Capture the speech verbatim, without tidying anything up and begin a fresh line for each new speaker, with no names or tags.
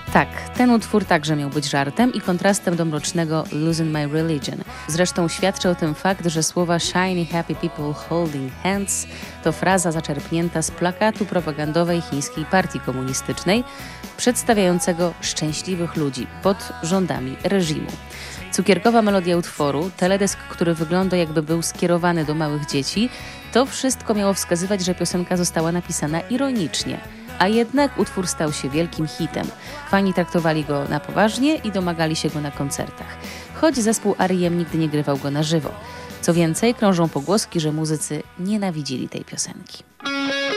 Tak, ten utwór także miał być żartem i kontrastem do mrocznego Losing My Religion. Zresztą świadczy o tym fakt, że słowa Shiny Happy People Holding Hands to fraza zaczerpnięta z plakatu propagandowej chińskiej partii komunistycznej przedstawiającego szczęśliwych ludzi pod rządami reżimu. Cukierkowa melodia utworu, teledysk, który wygląda jakby był skierowany do małych dzieci, to wszystko miało wskazywać, że piosenka została napisana ironicznie. A jednak utwór stał się wielkim hitem. Fani traktowali go na poważnie i domagali się go na koncertach. Choć zespół R E M nigdy nie grywał go na żywo. Co więcej, krążą pogłoski, że muzycy nienawidzili tej piosenki.